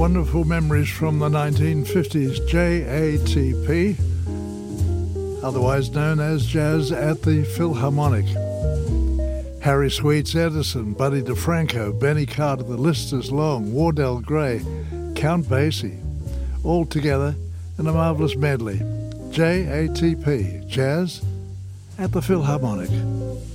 Wonderful memories from the 1950s. JATP, otherwise known as Jazz at the Philharmonic. Harry Sweets Edison, Buddy DeFranco, Benny Carter, the list is long, Wardell Gray, Count Basie, all together in a marvellous medley. JATP, Jazz at the Philharmonic.